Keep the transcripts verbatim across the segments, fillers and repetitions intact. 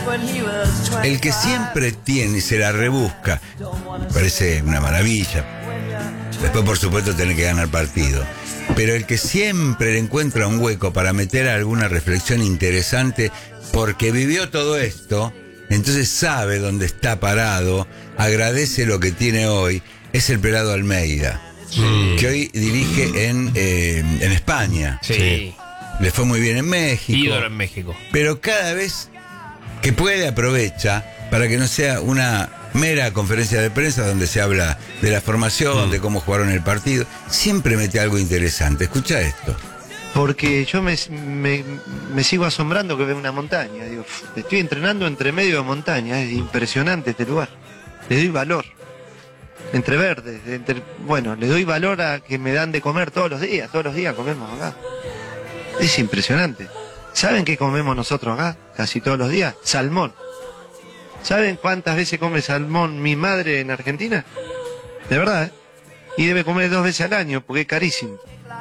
el que siempre tiene y se la rebusca, parece una maravilla. Después, por supuesto, tiene que ganar partido. Pero el que siempre le encuentra un hueco para meter alguna reflexión interesante, porque vivió todo esto, entonces sabe dónde está parado, agradece lo que tiene hoy, es el Pelado Almeida, mm. que hoy dirige en, eh, en España. Sí. Le fue muy bien en México. Ídolo en México. Pero cada vez que puede aprovecha para que no sea una mera conferencia de prensa donde se habla de la formación, mm. de cómo jugaron el partido. Siempre mete algo interesante. Escucha esto. Porque yo me, me, me sigo asombrando que veo una montaña. Digo, estoy entrenando entre medio de montaña. Es impresionante este lugar. Le doy valor. Entre verdes. Entre, bueno, le doy valor a que me dan de comer todos los días. Todos los días comemos acá. Es impresionante. ¿Saben qué comemos nosotros acá? Casi todos los días. Salmón. ¿Saben cuántas veces come salmón mi madre en Argentina? De verdad, ¿eh? Y debe comer dos veces al año porque es carísimo.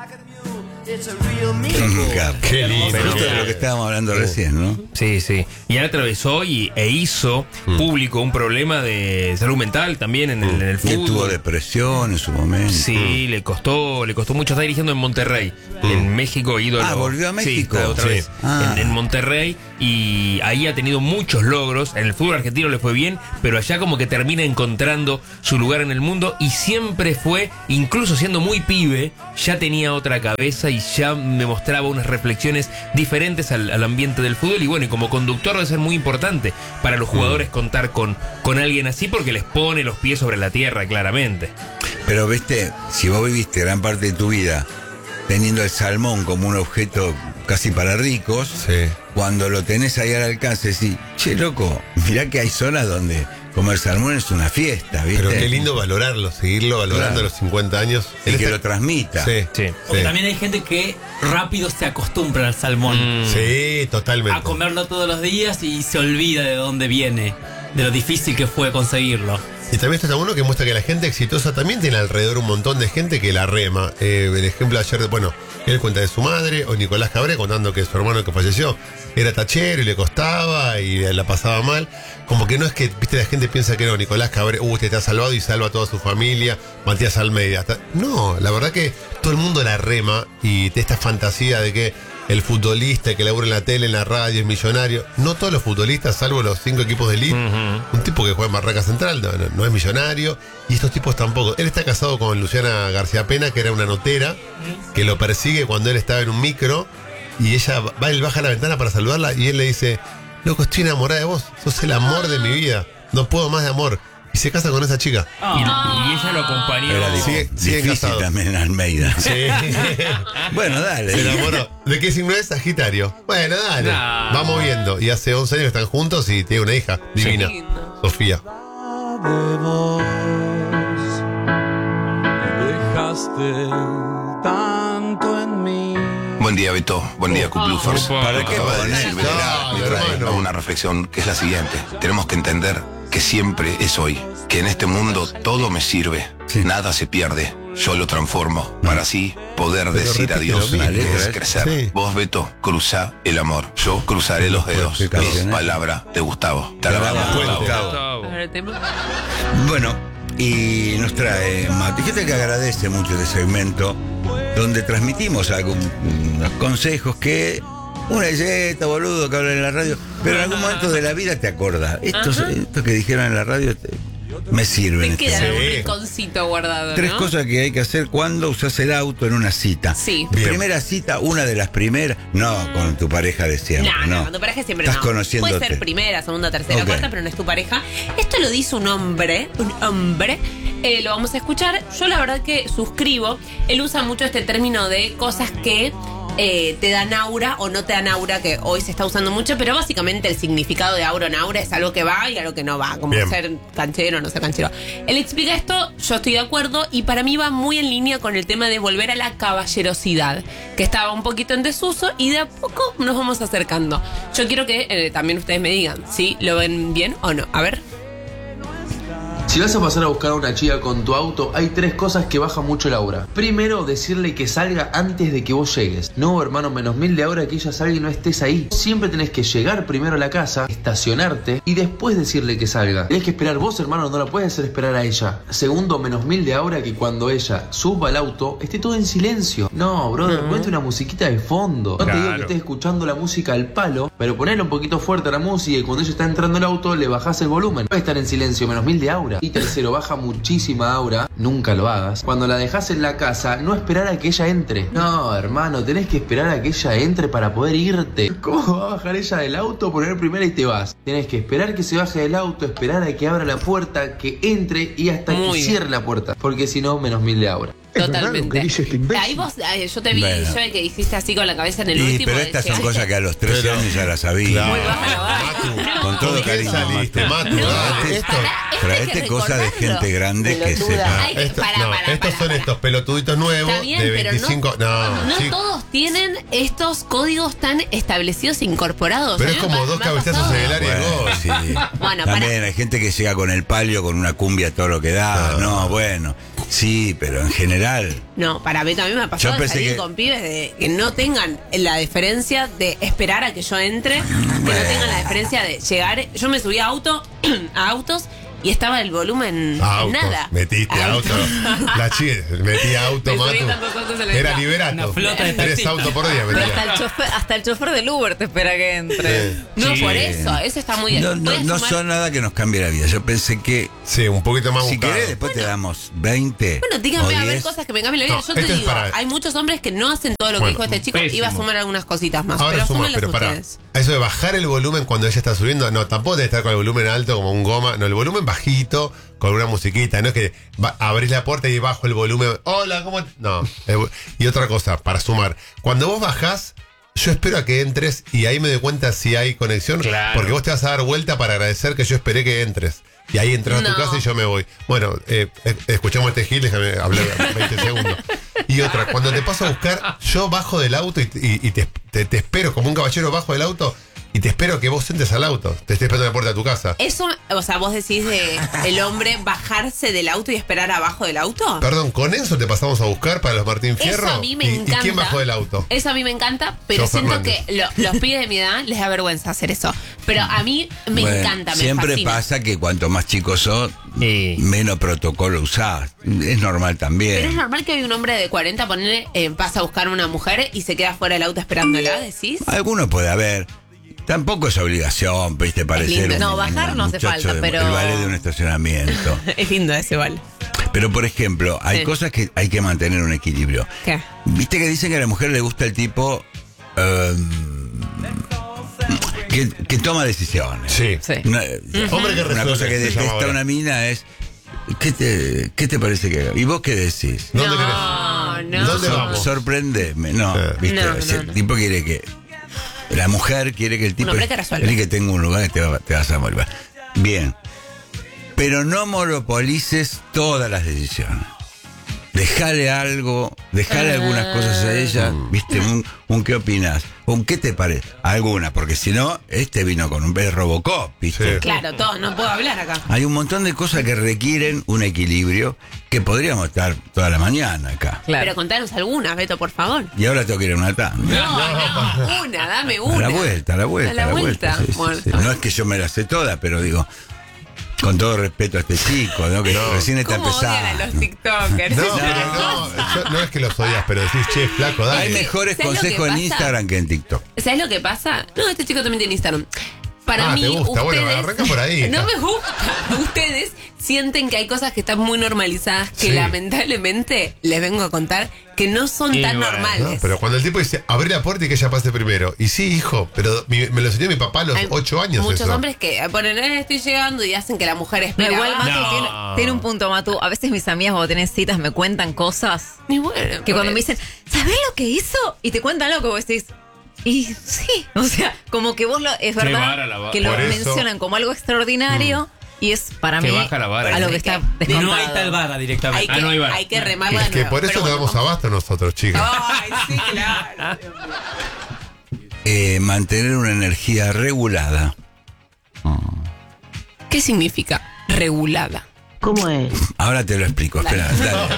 Qué lindo. Esto es de lo que estábamos hablando sí. recién, ¿no? Sí, sí. Y él atravesó y, e hizo mm. público un problema de salud mental también en el, en el fútbol. Y tuvo depresión en su momento. Sí, mm. le costó, le costó mucho. Está dirigiendo en Monterrey, mm. en México, ídolo. Ah, volvió a México. Sí, otra sí. vez. Ah. En, en Monterrey. Y ahí ha tenido muchos logros. En el fútbol argentino le fue bien, pero allá como que termina encontrando su lugar en el mundo. Y siempre fue, incluso siendo muy pibe, ya tenía otra cabeza y ya me mostraba unas reflexiones diferentes al, al ambiente del fútbol. Y bueno, y como conductor debe ser muy importante para los jugadores mm. contar con, con alguien así, porque les pone los pies sobre la tierra, claramente. Pero viste, si vos viviste gran parte de tu vida teniendo el salmón como un objeto casi para ricos, sí. cuando lo tenés ahí al alcance, decís, che, loco, mirá que hay zonas donde comer salmón es una fiesta, ¿viste? Pero qué lindo valorarlo, seguirlo valorando claro. a los cincuenta años. Y que está... lo transmita. Sí, sí. Porque sí. también hay gente que rápido se acostumbra al salmón. Mm. Sí, totalmente. A comerlo todos los días y se olvida de dónde viene, de lo difícil que fue conseguirlo. Y también está uno que muestra que la gente exitosa también tiene alrededor un montón de gente que la rema. Eh, el ejemplo ayer, de, bueno, él cuenta de su madre, o Nicolás Cabré contando que su hermano que falleció era tachero y le costaba y la pasaba mal. Como que no es que, viste, la gente piensa que no, Nicolás Cabré, uh, te, te ha salvado y salva a toda su familia, Matías Almeida. Hasta, no, la verdad que todo el mundo la rema y de esta fantasía de que el futbolista que labura en la tele, en la radio, es millonario. No todos los futbolistas, salvo los cinco equipos de elite. Uh-huh. Un tipo que juega en Barraca Central no, no, no es millonario. Y estos tipos tampoco. Él está casado con Luciana García Pena, que era una notera, que lo persigue cuando él estaba en un micro. Y ella va, él baja a la ventana para saludarla y él le dice, loco, estoy enamorada de vos. Sos el amor de mi vida. No puedo más de amor. Y se casa con esa chica. Oh. Y, y ella lo acompañó. Era difícil, sigue, difícil también en Almeida. Sí. Bueno, dale. Se enamoró. ¿De qué signo es? Sagitario. Bueno, dale. No. Vamos viendo. Y hace once años que están juntos y tiene una hija divina. Sí. Sofía. Dejaste tanto en mí. Buen día, Beto. Buen día, Cuplufers. ¿Para qué poner? Me trae una reflexión que es la siguiente. Tenemos que entender que siempre es hoy, que en este mundo todo me sirve, sí. nada se pierde, yo lo transformo, no. para así poder Pero decir adiós y es crecer. Sí. Vos, Beto, cruzá el amor, yo cruzaré los dedos. Es palabra de Gustavo. Te alabamos, Gustavo. Bueno, y nos trae Mati, fíjate que agradece mucho este segmento donde transmitimos algunos consejos que una galleta, boludo, que hablan en la radio, pero en algún momento de la vida te acordás. Estos, estos que dijeron en la radio te, me sirven. Te queda este un rinconcito guardado, Tres ¿no? cosas que hay que hacer cuando usás el auto en una cita. Sí. Bien. Primera cita, una de las primeras, no con tu pareja de siempre. No, no, no. con tu pareja siempre Estás no. conociéndote. Puede ser primera, segunda, tercera, okay. cuarta, pero no es tu pareja. Esto lo dice un hombre, un hombre. Eh, lo vamos a escuchar. Yo la verdad que suscribo. Él usa mucho este término de cosas que eh, te dan aura o no te dan aura, que hoy se está usando mucho, pero básicamente el significado de aura o no aura es algo que va y algo que no va, como Bien. ser canchero o no ser canchero. Él explica esto, yo estoy de acuerdo, y para mí va muy en línea con el tema de volver a la caballerosidad, que estaba un poquito en desuso y de a poco nos vamos acercando. Yo quiero que eh, también ustedes me digan si lo ven bien o no. A ver. Si vas a pasar a buscar a una chica con tu auto, hay tres cosas que bajan mucho la aura. Primero, decirle que salga antes de que vos llegues. No, hermano, menos mil de aura que ella salga y no estés ahí. Siempre tenés que llegar primero a la casa, estacionarte y después decirle que salga. Tenés que esperar vos, hermano, no la puedes hacer esperar a ella. Segundo, menos mil de aura que cuando ella suba al auto, esté todo en silencio. No, brother, No. ponete una musiquita de fondo. No te digo que Claro. estés escuchando la música al palo, pero ponele un poquito fuerte a la música y cuando ella está entrando al auto le bajás el volumen. Puede estar en silencio, menos mil de aura. Y tercero, baja muchísima aura, nunca lo hagas. Cuando la dejas en la casa, no esperar a que ella entre. No, hermano, tenés que esperar a que ella entre para poder irte. ¿Cómo va a bajar ella del auto, poner primera y te vas? Tenés que esperar que se baje del auto, esperar a que abra la puerta, que entre y hasta Muy que bien. cierre la puerta. Porque si no, menos mil de aura. Totalmente. Ahí vos, ay, yo te vi, Bueno. yo vi que hiciste así con la cabeza en el Y, último. pero de estas son llegar- cosas que a los trece Pero- años ya las sabía. Claro. Muy baja la vara. Matu, Con todo ¿con qué cariño, saliste, Matu. Matu? No, Dale, esto- pará, esto hay traete que cosas de recordarlo. gente grande que Pelotuda. sepa. Ay, Esto- pará, no, pará, estos pará, son pará. estos pelotuditos nuevos Está bien, de pero veinticinco. No, No sí. todos tienen estos códigos tan establecidos e incorporados. Pero A es mí me como pa- dos me ha cabezazos pasado. en el área de Bueno, gol. sí. Bueno, También pará. hay gente que llega con el palio, con una cumbia, todo lo que da. No. No, bueno. Sí, pero en general. No, para mí también me ha pasado Yo de pensé salir que- con pibes de que no tengan la diferencia de esperar a que yo entre, que Bueno. no tengan la diferencia de llegar. Yo me subí a auto, a autos y estaba el volumen Autos, en nada. metiste auto. La chica metía auto, Me subí Matu. tantos autos en el Era día. liberato. Una flota de Tres taxistas. autos por día Pero hasta metía. el, chofer, hasta el chofer del Uber te espera que entre. Sí. No, Sí. por eso, eso está muy bien. No, no, Voy a no sumar- son nada que nos cambie la vida. Yo pensé que Sí, un poquito más si buscado. querés después te damos veinte. Bueno, díganme o a ver diez. cosas que me cambien la vida. No, Yo te esto es digo, para- hay muchos hombres que no hacen todo lo que Bueno, dijo este chico. pésimo. Iba a sumar algunas cositas más. Ahora pero suma, súmenlas pero para. ustedes. Eso de bajar el volumen cuando ella está subiendo, no, tampoco debe estar con el volumen alto como un goma. No, el volumen bajito, con una musiquita. No es que va- abrís la puerta y bajo el volumen. Hola, ¿cómo? No. Eh, Y otra cosa, para sumar. Cuando vos bajás, yo espero a que entres y ahí me doy cuenta si hay conexión. Claro. Porque vos te vas a dar vuelta para agradecer que yo esperé que entres. Y ahí entras a No. tu casa y yo me voy. Bueno, eh, eh, escuchamos este Gil, déjame hablar veinte segundos. Y otra, cuando te paso a buscar, yo bajo del auto y, y- y te, te- te espero como un caballero bajo del auto y te espero que vos entres al auto. Te estoy esperando en la puerta de tu casa. Eso, o sea, vos decís de el hombre bajarse del auto y esperar abajo del auto. Perdón, ¿con Enzo te pasamos a buscar para los Martín Fierro? Eso a mí me ¿Y, encanta. ¿Y quién bajó del auto? Eso a mí me encanta, pero Yo, siento Fernández. que lo- los pibes de mi edad les da vergüenza hacer eso. Pero a mí me Bueno, encanta, me siempre fascina. pasa que cuanto más chicos sos, Sí. menos protocolo usás. Es normal también. Pero es normal que hay un hombre de cuarenta, ponerle, eh, pasa a buscar a una mujer y se queda fuera del auto esperándola, decís. Alguno puede haber. Tampoco es obligación, viste, parecer lindo. un, No, bajar un no hace muchacho falta, de- pero- el ballet de un estacionamiento. Es lindo ese vale. Pero, por ejemplo, hay Sí. cosas que hay que mantener un equilibrio. ¿Qué? Viste que dicen que a la mujer le gusta el tipo em, que, que toma decisiones. Sí. Sí. Una, Hombre que una resuelve, cosa que se llama detesta ahora. una mina es ¿qué te, ¿qué te parece que haga? ¿Y vos qué decís? ¿Dónde No, querés? no. ¿Dónde Sor- vamos? Sorprendeme. No, Eh. viste, No, no, ese no. tipo quiere que la mujer quiere que el tipo Un hombre que resuelva. quiere que tenga un lugar que te, va- te vas a morir. Bien. Pero no monopolices todas las decisiones. Dejale algo, dejale algunas cosas a ella, ¿viste? Un, un ¿qué opinas? Un ¿qué te parece? Alguna, porque si no, este vino con un pez Robocop, ¿viste? Sí. Claro, todo, no puedo hablar acá. Hay un montón de cosas que requieren un equilibrio que podríamos estar toda la mañana acá. Claro. Pero contanos algunas, Beto, por favor. Y ahora tengo que ir a una tanda. No, no, una, dame una. A la vuelta, a la vuelta. A la vuelta. sí, sí, Bueno, sí. está No es que yo me la sé toda, pero digo, con todo respeto a este chico, ¿no? Que No. recién está ¿Cómo odian a empezando. los TikTokers? No, pero no, yo- no es que los odias, pero decís, che, flaco, dale. Hay mejores ¿Sabes lo que consejos en pasa? Instagram que en TikTok. ¿Sabes lo que pasa? No, este chico también tiene Instagram. Para Ah, mí, te gusta. ustedes... Bueno, arranca por ahí. No me gusta. Ustedes sienten que hay cosas que están muy normalizadas que Sí. lamentablemente les vengo a contar que no son Y tan bueno, normales. No, pero cuando el tipo dice, abrí la puerta y que ella pase primero. Y sí, hijo, pero mi- me lo enseñó mi papá a los Hay ocho años. Muchos eso. hombres que ponen, eh, estoy llegando y hacen que la mujer No, espera. igual Matu No. tiene, tiene un punto, Matu. A veces mis amigas cuando tienen citas me cuentan cosas Y bueno, que por cuando me eso. dicen, ¿sabés lo que hizo? Y te cuentan lo que vos decís. Y sí, o sea, como que vos lo, es Qué verdad vara la vara. que lo Por eso- mencionan como algo extraordinario y es para Que mí baja la vara. algo que Hay está que- No descontado. hay tal vara directamente. Hay que, Ah, no hay bar. hay que remarla Es de que nuevo. por eso Pero no bueno, damos vamos- abasto nosotros, chicas. Ay, sí, claro. Eh, mantener una energía regulada. ¿Qué significa regulada? ¿Cómo es? Ahora te lo explico, espera, dale.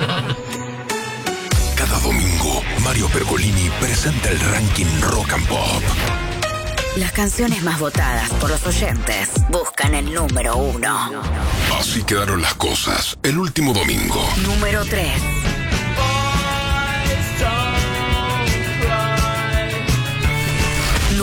Cada domingo, Mario Pergolini presenta el ranking Rock and Pop. Las canciones más votadas por los oyentes buscan el número uno. Así quedaron las cosas el último domingo. Número tres.